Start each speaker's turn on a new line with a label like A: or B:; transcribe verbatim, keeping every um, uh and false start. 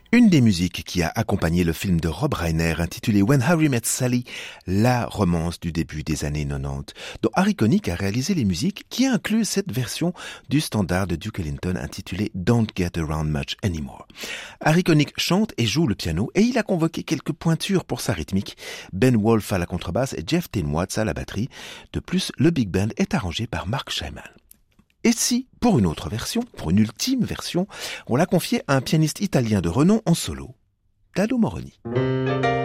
A: Une des musiques qui a accompagné le film de Rob Reiner intitulé When Harry Met Sally, la romance du début des années quatre-vingt-dix, dont Harry Connick a réalisé les musiques qui incluent cette version du standard de Duke Ellington intitulé Don't Get Around Much Anymore. Harry Connick chante et joue le piano et il a convoqué quelques pointures pour sa rythmique, Ben Wolf à la contrebasse et Jeff Tin Watts à la batterie. De plus, le big band est arrangé par Mark Scheinman. Et si, pour une autre version, pour une ultime version, on l'a confié à un pianiste italien de renom en solo, Dado Moroni.